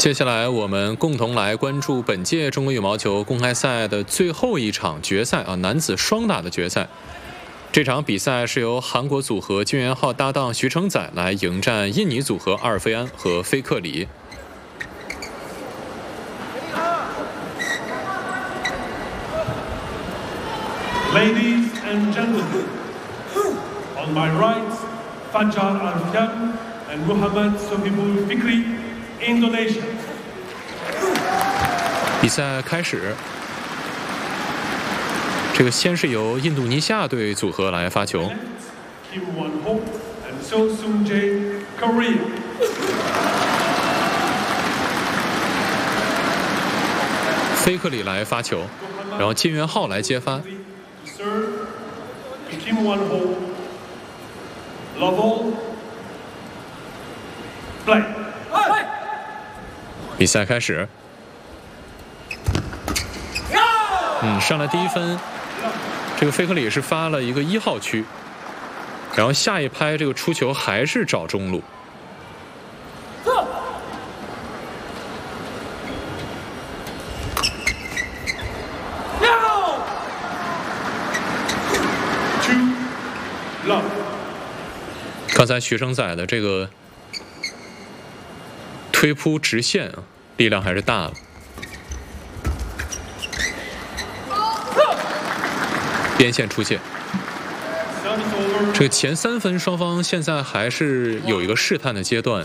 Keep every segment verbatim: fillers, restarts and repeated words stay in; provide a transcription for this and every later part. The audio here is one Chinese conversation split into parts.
接下来我们共同来关注本届中国羽毛球公开赛的最后一场决赛啊，男子双打的决赛。这场比赛是由韩国组合金元浩搭档徐承宰来迎战印尼组合阿尔费安和菲克里。 Ladies and gentlemen, on my right, Fajar Alfian and Muhammad Sohibul Fikri, Indonesia. 比赛开始，这个先是由印度尼西亚队组合来发球。 Kim Won-ho and So Soon-jae, Korea. 菲克里来发球，然后金元浩来接发。 Serve to Kim Won-ho. Love all. Play. 比赛开始。嗯，上来第一分，这个菲克里是发了一个一号区，然后下一拍这个出球还是找中路。刚才徐承宰的这个推扑直线啊，力量还是大了。边线出界，这个前三分双方现在还是有一个试探的阶段。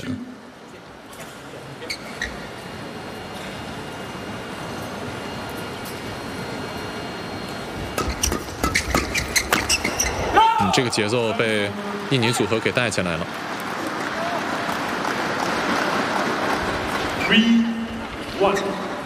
嗯，这个节奏被印尼组合给带起来了。 Three, one.